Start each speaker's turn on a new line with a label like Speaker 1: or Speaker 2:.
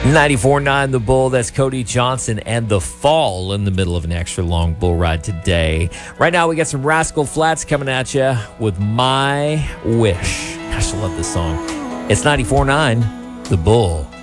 Speaker 1: 94.9 The Bull, that's Cody Johnson and The Fall in the middle of an extra long bull ride today. Right now we got some Rascal Flatts coming at you with My Wish. Gosh, I love this song. It's 94.9 The Bull.